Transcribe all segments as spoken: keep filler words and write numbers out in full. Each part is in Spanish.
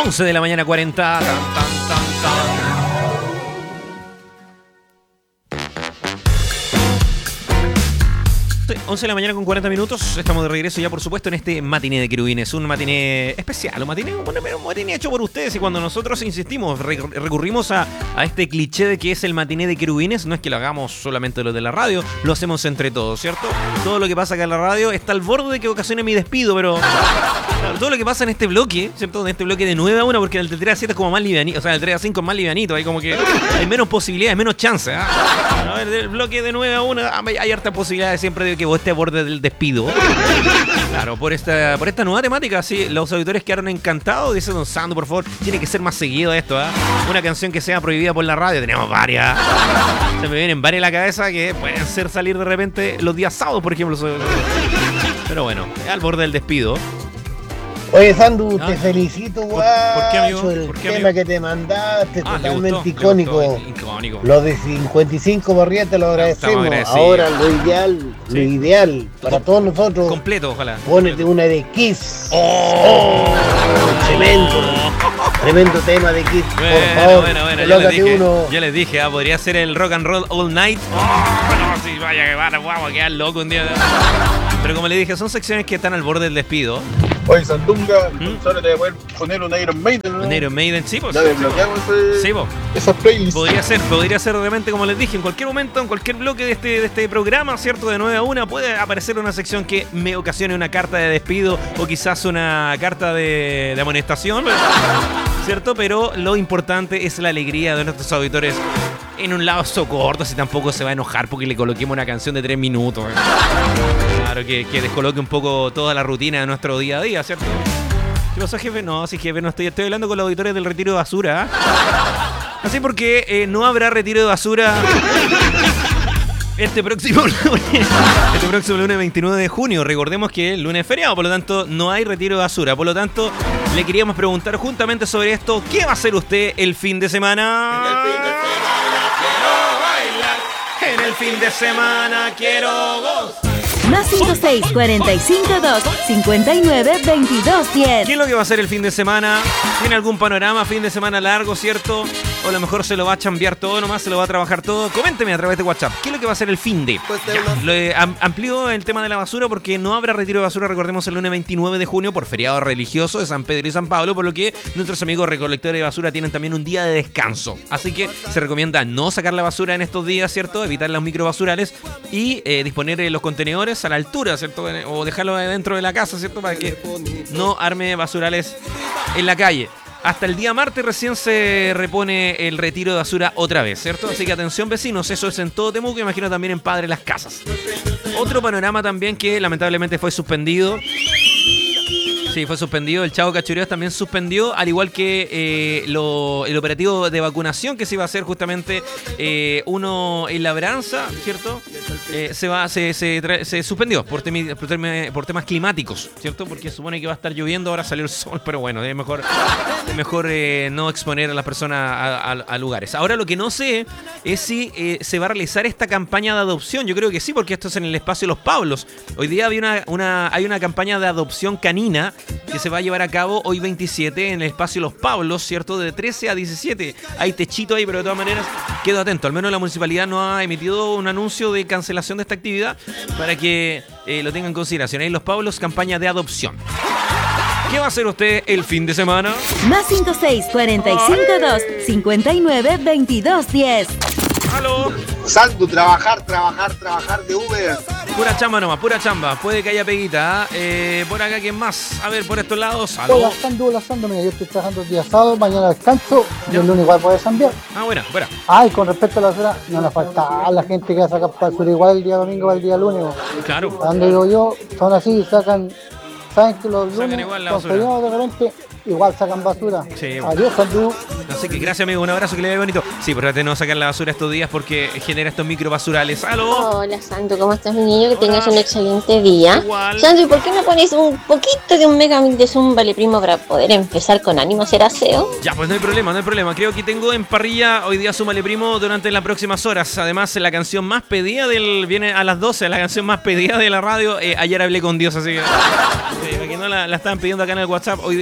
once de la mañana, cuarenta. Tan, tan, tan, tan. once de la mañana con cuarenta minutos. Estamos de regreso ya, por supuesto, en este matiné de querubines. Un matiné especial, un matiné, un matiné hecho por ustedes. Y cuando nosotros insistimos, recurrimos a, a este cliché de que es el matiné de querubines, no es que lo hagamos solamente los de la radio, lo hacemos entre todos, ¿cierto? Todo lo que pasa acá en la radio está al borde de que ocasione mi despido, pero... Claro, todo lo que pasa en este bloque, ¿cierto? En este bloque de nueve a uno, porque el del tres a siete es como más livianito, o sea, el tres a cinco es más livianito, hay como que hay menos posibilidades, menos chance, ¿eh? A ver, del bloque de nueve a uno hay, hay harta posibilidad siempre de que vos estés a borde del despido. Claro, por esta, por esta nueva temática, sí, los auditores quedaron encantados. Dice Don Sando, por favor, tiene que ser más seguido esto, ¿eh? Una canción que sea prohibida por la radio, tenemos varias. Se me vienen varias a la cabeza que pueden ser salir de repente los días sábados, por ejemplo. Pero bueno, al borde del despido. Oye, Sandu, ¿Ah? te felicito, guacho. ¿Por qué, amigo? El ¿Por qué, tema amigo? que te mandaste, Ah, totalmente le gustó, icónico. le gustó, icónico. Los de cincuenta y cinco Barrientos lo agradecemos. agradecidos. Ahora lo ideal, Sí. lo ideal para Com- todos nosotros, Completo, ojalá. ponete una de Kiss. ¡Oh! Tremendo, tremendo tema de Kiss, Bueno, por favor. bueno, bueno, yo les Colócate dije, uno. yo les dije, ah, podría ser el Rock and Roll All Night. Oh, no, sí, vaya que van, vamos a quedar loco un día. Pero como les dije, son secciones que están al borde del despido. Oye, Sandunga, ¿Mm? solo te voy a poder poner un Iron Maiden, ¿no? Un Iron Maiden, sí, pues. Ya desbloqueamos ese, Sí, pues. esas playlists. Podría ser, podría ser realmente, como les dije, en cualquier momento, en cualquier bloque de este, de este programa, ¿cierto? De nueve a una, puede aparecer una sección que me ocasione una carta de despido o quizás una carta de, de amonestación, ¿cierto? Pero lo importante es la alegría de nuestros auditores en un lapso corto, si tampoco se va a enojar porque le coloquemos una canción de tres minutos. ¿eh? Claro, que, que descoloque un poco toda la rutina de nuestro día a día, ¿cierto? ¿Qué pasó, jefe? No, sí, jefe, no estoy, estoy hablando con los auditores del retiro de basura. Así porque eh, no habrá retiro de basura este próximo lunes, este próximo lunes veintinueve de junio. Recordemos que el lunes es feriado, por lo tanto no hay retiro de basura. Por lo tanto, le queríamos preguntar juntamente sobre esto. ¿Qué va a hacer usted el fin de semana? En el fin de semana quiero gozar. Más cinco seis, cuarenta y cinco, dos, cincuenta y nueve, veintidós, diez. ¿Qué es lo que va a hacer el fin de semana? ¿Tiene algún panorama? Fin de semana largo, ¿cierto? O a lo mejor se lo va a chambear todo nomás, se lo va a trabajar todo. Coménteme a través de WhatsApp. ¿Qué es lo que va a hacer el fin de? Ya, lo, eh, am- amplió el tema de la basura porque no habrá retiro de basura, recordemos, el lunes veintinueve de junio por feriado religioso de San Pedro y San Pablo, por lo que nuestros amigos recolectores de basura tienen también un día de descanso. Así que se recomienda no sacar la basura en estos días, ¿cierto? Evitar los microbasurales y eh, disponer eh, los contenedores a la altura, ¿cierto? O dejarlo dentro de la casa, ¿cierto? Para que no arme basurales en la calle. Hasta el día martes recién se repone el retiro de basura otra vez, ¿cierto? Así que atención, vecinos, eso es en todo Temuco, imagino también en Padre Las Casas. Otro panorama también que lamentablemente fue suspendido. Sí, fue suspendido. El Chavo Cachureos también suspendió, al igual que eh, lo, el operativo de vacunación que se iba a hacer justamente eh, uno en Labranza, ¿cierto? Eh, se va, se, se, tra- se suspendió por, temi- por, temi- por temas climáticos, ¿cierto? Porque supone que va a estar lloviendo, ahora salió el sol, pero bueno, es mejor, es mejor eh, no exponer a las personas a, a- a lugares. Ahora lo que no sé es si eh, se va a realizar esta campaña de adopción. Yo creo que sí, porque esto es en el espacio Los Pablos. Hoy día había una, una, hay una campaña de adopción canina que se va a llevar a cabo hoy veintisiete en el espacio Los Pablos, ¿cierto? De trece a diecisiete. Hay techito ahí, pero de todas maneras quedo atento. Al menos la municipalidad no ha emitido un anuncio de cancelación de esta actividad para que eh, lo tengan en consideración. Ahí Los Pablos, campaña de adopción. ¿Qué va a hacer usted el fin de semana? Más cinco seis, cuarenta y cinco, dos, cincuenta y nueve, veintidós, diez. ¡Aló! Sandu, trabajar, trabajar, trabajar de Uber. Pura chamba nomás, pura chamba. Puede que haya peguita. ¿eh? Eh, por acá, ¿quién más? A ver, por estos lados. ¿Aló? Hola, Sandu, hola, Sandu. Mira, yo estoy trabajando el día sábado, mañana descanso y Ya. el lunes igual puede cambiar. Ah, buena, buena. Ah, y con respecto a la basura, no nos falta a la gente que va a sacar basura igual el día domingo o el día lunes. Claro. A donde digo yo, son así, sacan, saben que los Sacan lunes igual la son basura. feriados de repente, igual sacan basura. Sí, bueno. Adiós, Sandu. Así que gracias, amigo. Un abrazo, que le vaya bonito. Sí, pero trate de no sacar la basura estos días porque genera estos microbasurales. ¡Aló! Hola Santo, ¿cómo estás, mi niño? Que tengas Hola. un excelente día. Igual. Santo, ¿y por qué no pones un poquito de un megamix de Zumba, vale primo, para poder empezar con ánimo a hacer aseo? Ya, pues no hay problema, no hay problema. Creo que tengo en parrilla hoy día Súmale Primo durante las próximas horas. Además, la canción más pedida del... Viene a las doce, la canción más pedida de la radio. Eh, ayer hablé con Dios, así que... Sí, para que no la, la estaban pidiendo acá en el WhatsApp. Hoy día, la canción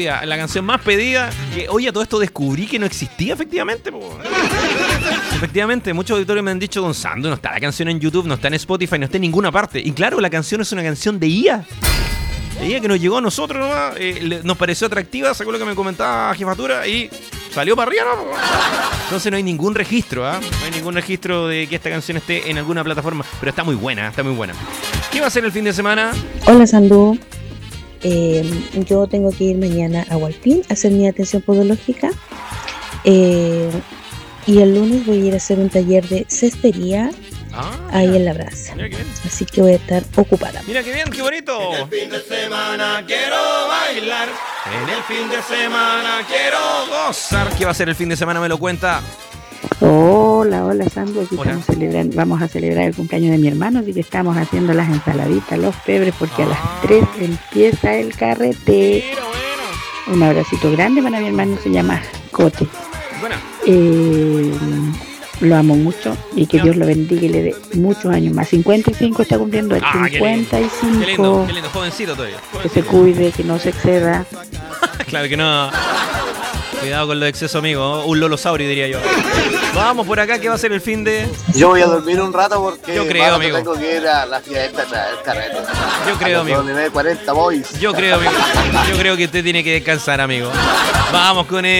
canción más pedida. Que hoy a todo esto descubrí que no existía efectivamente. Po. Efectivamente, muchos auditores me han dicho, Don Sando, no está la canción en YouTube, no está en Spotify, no está en ninguna parte. Y claro, la canción es una canción de I A. De I A que nos llegó a nosotros nomás, eh, le, nos pareció atractiva, sacó lo que me comentaba Jefatura y salió para arriba, ¿no? Entonces no hay ningún registro, ¿ah? ¿eh? No hay ningún registro de que esta canción esté en alguna plataforma, pero está muy buena, está muy buena. ¿Qué va a ser el fin de semana? Hola, Sandú. Eh, yo tengo que ir mañana a Hualpín a hacer mi atención podológica. Eh, y el lunes voy a ir a hacer un taller de cestería ah, ahí mira. en La Brasa. Mira qué bien. Así que voy a estar ocupada. Mira qué bien, qué bonito. En el fin de semana quiero bailar. En el fin de semana quiero gozar. ¿Qué va a ser el fin de semana? Me lo cuenta. Hola, hola Sandro, aquí hola. Estamos celebrando, vamos a celebrar el cumpleaños de mi hermano, así que estamos haciendo las ensaladitas, los pebres, porque ah. a las tres empieza el carrete. Bueno, bueno. Un abracito grande para mi hermano, se llama Cote. Bueno. Eh, lo amo mucho y que no. Dios lo bendiga y le dé muchos años más. cincuenta y cinco está cumpliendo el ah, cincuenta y cinco. Qué lindo, qué lindo, jovencito todavía. Jovencito. Que se cuide, que no se exceda. Claro que no. Cuidado con los excesos, amigo. Un lolosaurio, diría yo. Vamos por acá, ¿qué va a ser el fin de...? Yo voy a dormir un rato porque... Yo creo, amigo. Tengo que ir a la fiesta del carrete. Yo creo, amigo. cuarenta boys. Yo creo, amigo. Yo creo que usted tiene que descansar, amigo. Vamos con él.